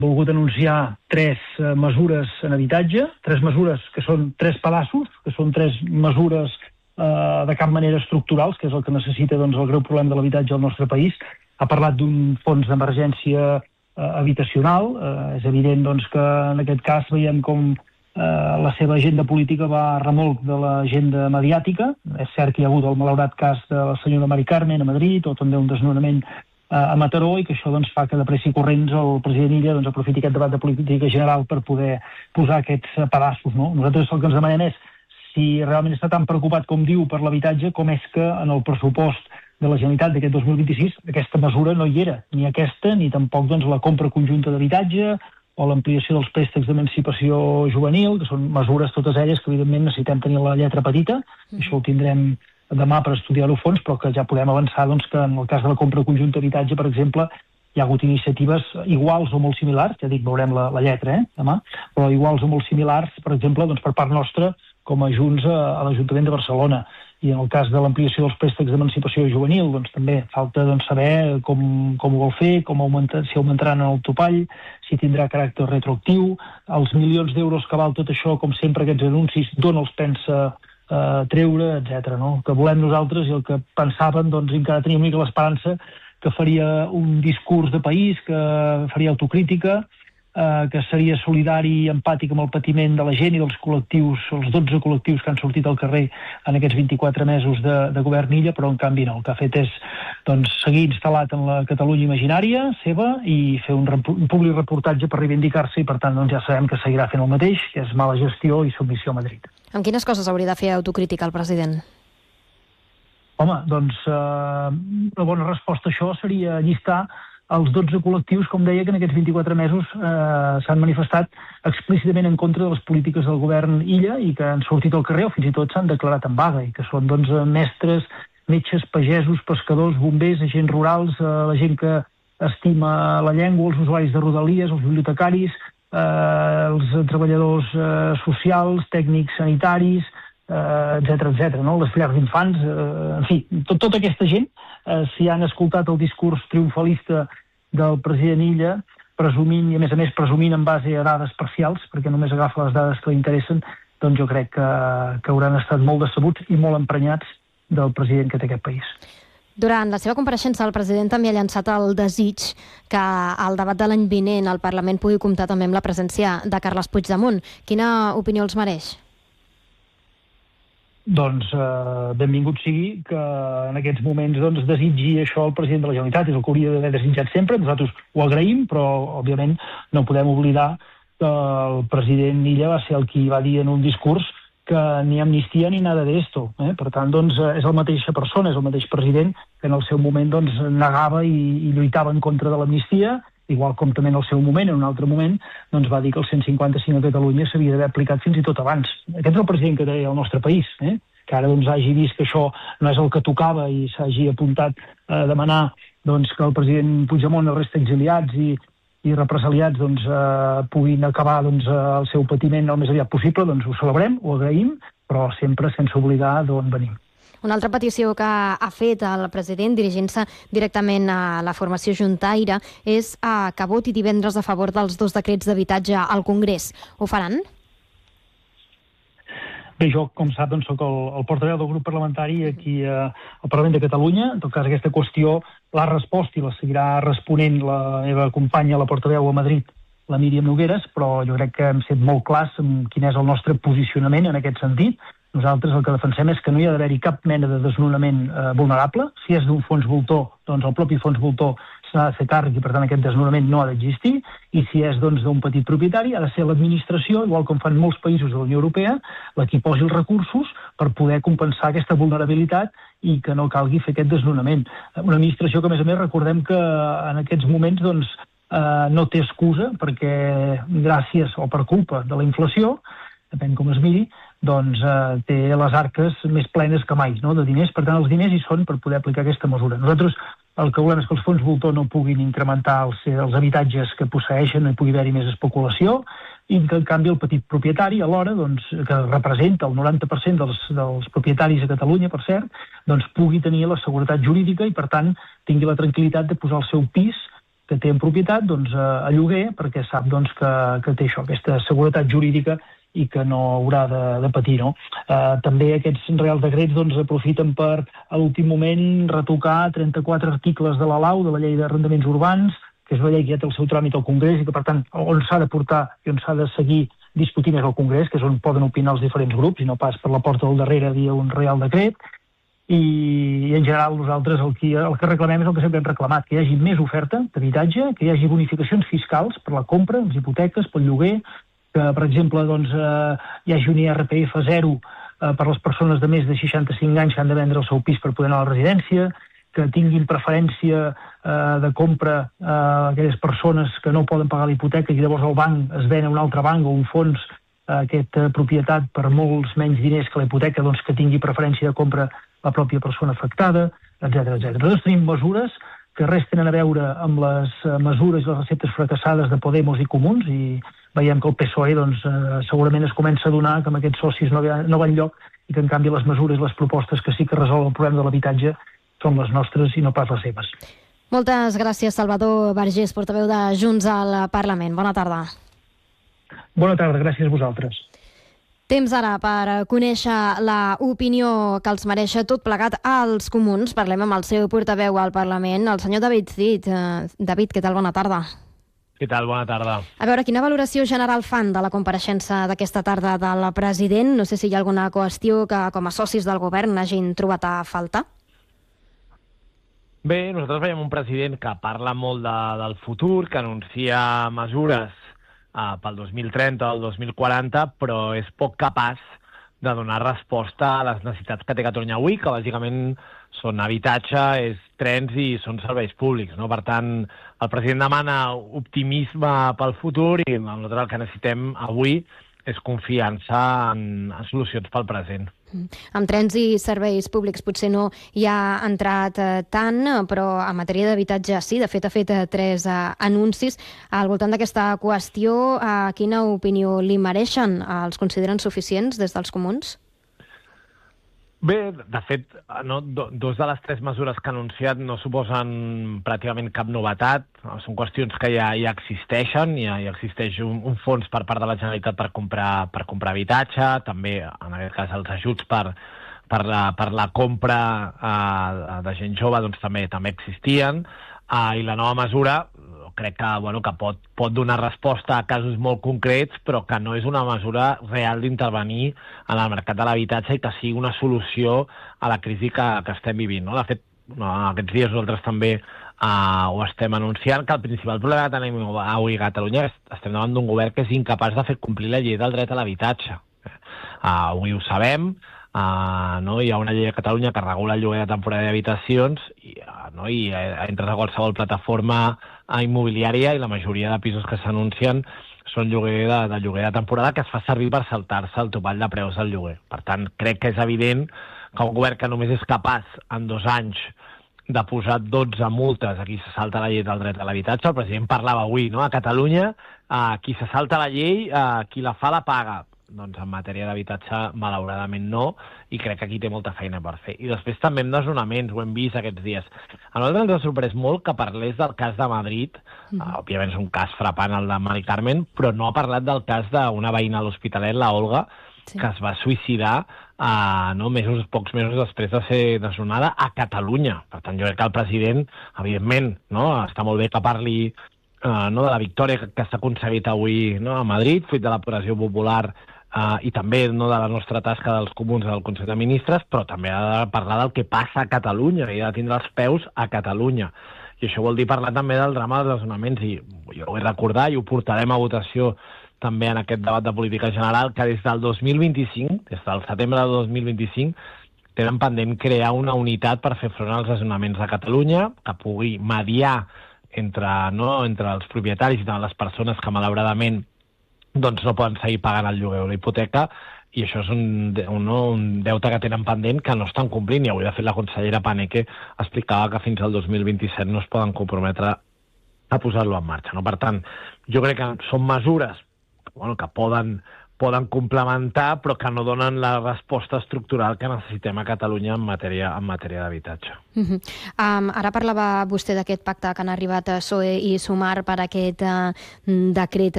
volgut anunciar 3 mesures en habitatge, 3 mesures que són 3 pedaços, que són 3 mesures de cap manera estructurals, que és el que necessita el greu problema de l'habitatge al nostre país. Ha parlat d'un fons d'emergència habitacional. És evident que en aquest cas veiem com la seva agenda política va a remolc de l'agenda mediàtica. És cert que hi ha hagut el malaurat cas de la senyora Mari Carmen a Madrid, o també un desnonament a Mataró, i que això fa que de pressa i corrents el president Illa aprofiti aquest debat de política general per poder posar aquests pedaços, no? Nosaltres el que ens demanem és si realment està tan preocupat com diu per l'habitatge, com és que en el pressupost de la Generalitat d'aquest 2026 aquesta mesura no hi era, ni aquesta ni tampoc la compra conjunta d'habitatge o l'ampliació dels préstecs d'emancipació juvenil, que són mesures totes elles que evidentment necessitem tenir la lletra petita. Això ho tindrem demà per estudiar-ho a fons, però que ja podem avançar que en el cas de la compra conjunta d'habitatge, per exemple, hi ha hagut iniciatives iguals o molt similars, ja dic, veurem la lletra demà, però iguals o molt similars, per exemple, per part nostra, com a Junts a l'Ajuntament de Barcelona. I en el cas de l'ampliació dels préstecs d'emancipació juvenil, també falta saber com ho vol fer, si augmentaran el topall, si tindrà caràcter retroactiu, els milions d'euros que val tot això, com sempre aquests anuncis, d'on els pensa treure, etc. El que volem nosaltres i el que pensàvem, encara tenim una mica l'esperança que faria un discurs de país, que faria autocrítica, que seria solidari i empàtic amb el patiment de la gent i dels col·lectius, els 12 col·lectius que han sortit al carrer en aquests 24 mesos de govern Illa, però en canvi no. El que ha fet és seguir instal·lat en la Catalunya imaginària seva i fer un públic reportatge per reivindicar-se, i per tant ja sabem que seguirà fent el mateix, que és mala gestió i submissió a Madrid. Amb quines coses hauria de fer autocrítica el president? Home, una bona resposta a això seria llistar els 12 col·lectius, com deia, que en aquests 24 mesos s'han manifestat explícitament en contra de les polítiques del govern Illa i que han sortit al carrer o fins i tot s'han declarat en vaga, i que són mestres, metges, pagesos, pescadors, bombers, agents rurals, la gent que estima la llengua, els usuaris de Rodalies, els bibliotecaris, els treballadors socials, tècnics sanitaris, etc., les llars d'infants, en fi, tota aquesta gent, si han escoltat el discurs triomfalista del president Illa, presumint, i a més presumint en base a dades parcials, perquè només agafa les dades que li interessen, jo crec que hauran estat molt decebuts i molt emprenyats del president que té aquest país. Durant la seva compareixença, el president també ha llançat el desig que al debat de l'any vinent el Parlament pugui comptar també amb la presència de Carles Puigdemont. Quina opinió els mereix? Benvingut sigui que en aquests moments desitgi això el president de la Generalitat. És el que hauria d'haver desitjat sempre. Nosaltres ho agraïm, però òbviament no podem oblidar que el president Illa va ser el qui va dir en un discurs que ni amnistia ni nada de esto. Per tant, és la mateixa persona, és el mateix president que en el seu moment negava i lluitava en contra de l'amnistia, igual com també en el seu moment, en un altre moment, va dir que el 155 a Catalunya s'havia d'haver aplicat fins i tot abans. Aquest és el president que té el nostre país, que ara hagi vist que això no és el que tocava i s'hagi apuntat a demanar que el president Puigdemont, la resta exiliats i represaliats puguin acabar el seu patiment el més aviat possible. Ho celebrem, ho agraïm, però sempre sense oblidar d'on venim. Una altra petició que ha fet el president, dirigint-se directament a la formació juntaire, és que voti divendres a favor dels 2 decrets d'habitatge al Congrés. Ho faran? Bé, jo, com sap, soc el portaveu del grup parlamentari aquí al Parlament de Catalunya. En tot cas, aquesta qüestió l'ha respost i la seguirà responent la meva companya, la portaveu a Madrid, la Míriam Nogueres, però jo crec que hem set molt clars en quin és el nostre posicionament en aquest sentit. Nosaltres el que defensem és que no hi ha d'haver-hi cap mena de desnonament vulnerable. Si és d'un fons voltor, el propi fons voltor s'ha de fer càrrec i, per tant, aquest desnonament no ha d'existir. I si és d'un petit propietari, ha de ser l'administració, igual com fan molts països de la Unió Europea, la qui posi els recursos per poder compensar aquesta vulnerabilitat i que no calgui fer aquest desnonament. Una administració que, a més, recordem que en aquests moments no té excusa perquè gràcies o per culpa de la inflació, depèn com es miri, té les arques més plenes que mai, de diners. Per tant, els diners hi són per poder aplicar aquesta mesura. Nosaltres el que volem és que els fons voltor no puguin incrementar els habitatges que posseeixen, no hi pugui haver-hi més especulació, i que, en canvi, el petit propietari, alhora, que representa el 90% dels propietaris a Catalunya, per cert, pugui tenir la seguretat jurídica i, per tant, tingui la tranquil·litat de posar el seu pis que té en propietat a lloguer, perquè sap que té això, aquesta seguretat jurídica i que no haurà de patir. No? També aquests Reials Decrets aprofiten per, a l'últim moment, retocar 34 articles de la LAU, de la Llei d'Arrendaments Urbans, que és una llei que ja té el seu tràmit al Congrés i que, per tant, on s'ha de portar i on s'ha de seguir discutint és al Congrés, que és on poden opinar els diferents grups i no pas per la porta del darrere via un Reial Decret. I en general nosaltres el que reclamem és el que sempre hem reclamat, que hi hagi més oferta d'habitatge, que hi hagi bonificacions fiscals per la compra, les hipoteques, pel lloguer, que, per exemple, hi hagi un IRPF 0 per les persones de més de 65 anys que han de vendre el seu pis per poder anar a la residència, que tinguin preferència de compra aquelles persones que no poden pagar la hipoteca i llavors el banc es ven a un altre banc o un fons aquesta propietat per molts menys diners que la hipoteca, que tingui preferència de compra la pròpia persona afectada, etc. Nosaltres tenim mesures que res tenen a veure amb les mesures i les receptes fracassades de Podemos i Comuns, i veiem que el PSOE segurament es comença a adonar que amb aquests socis no va enlloc i que en canvi les mesures i les propostes que sí que resolen el problema de l'habitatge són les nostres i no pas les seves. Moltes gràcies, Salvador Vergés, portaveu de Junts al Parlament. Bona tarda. Bona tarda, gràcies a vosaltres. Temps ara per conèixer l'opinió que els mereix tot plegat als comuns. Parlem amb el seu portaveu al Parlament, el senyor David Cid. David, què tal? Bona tarda. Què tal? Bona tarda. A veure, quina valoració general fan de la compareixença d'aquesta tarda del president? No sé si hi ha alguna qüestió que, com a socis del govern, hagin trobat a faltar. Bé, nosaltres veiem un president que parla molt del futur, que anuncia mesures pel 2030 o el 2040, però és poc capaç de donar resposta a les necessitats que té Catalunya avui, que bàsicament són habitatge, és trens i són serveis públics. No? Per tant, el president demana optimisme pel futur i nosaltres el que necessitem avui és confiança en solucions pel present. Amb trens i serveis públics potser no hi ha entrat tant, però en matèria d'habitatge sí. De fet, ha fet 3 anuncis al voltant d'aquesta qüestió. Quina opinió li mereixen? Els consideren suficients des dels comuns? Bé, de fet, dos de les 3 mesures que ha anunciat no suposen pràcticament cap novetat. Són qüestions que ja existeixen. Ja existeix un fons per part de la Generalitat per comprar habitatge, també, en aquest cas, els ajuts per la compra de gent jove també existien. I la nova mesura crec que pot donar resposta a casos molt concrets, però que no és una mesura real d'intervenir en el mercat de l'habitatge i que sigui una solució a la crisi que estem vivint. No? De fet, aquests dies nosaltres també ho estem anunciant, que el principal problema que tenim avui a Catalunya és que estem davant d'un govern que és incapaç de fer complir la llei del dret a l'habitatge. Avui ho sabem. Hi ha una llei a Catalunya que regula el lloguer de temporada d'habitacions i entres a qualsevol plataforma immobiliària i la majoria de pisos que s'anuncien són lloguer de temporada que es fa servir per saltar-se el topall de preus del lloguer. Per tant, crec que és evident que un govern que només és capaç en 2 anys de posar 12 multes a qui se salta la llei del dret a l'habitatge. El president parlava avui, no? A Catalunya, qui se salta la llei, qui la fa la paga. Doncs en matèria d'habitatge, malauradament no, i crec que aquí té molta feina per fer. I després també amb desnonaments, ho hem vist aquests dies. A nosaltres ens ha sorprès molt que parlés del cas de Madrid, òbviament és un cas frapant el de Mari Carmen, però no ha parlat del cas d'una veïna a l'Hospitalet, la Olga, que es va suïcidar pocs mesos després de ser desnonada a Catalunya. Per tant, jo crec que el president, evidentment, està molt bé que parli de la victòria que s'ha aconseguit avui a Madrid, fruit de la pressió popular i també de la nostra tasca dels comuns del Consell de Ministres, però també ha de parlar del que passa a Catalunya i ha de tindre els peus a Catalunya. I això vol dir parlar també del drama dels desnonaments, i jo ho vull recordar i ho portarem a votació també en aquest debat de política general, que des del 2025, des del setembre del 2025, tenen pendent crear una unitat per fer front als desnonaments de Catalunya, que pugui mediar entre els propietaris i les persones que malauradament no poden seguir pagant el lloguer o la hipoteca, i això és un deute que tenen pendent que no estan complint, i avui de fet la consellera Paneque explicava que fins al 2027 no es poden comprometre a posar-lo en marxa. Per tant, jo crec que són mesures que poden poden complementar, però que no donen la resposta estructural que necessitem a Catalunya en matèria d'habitatge. Ara parlava vostè d'aquest pacte que han arribat a PSOE i Sumar per aquest decret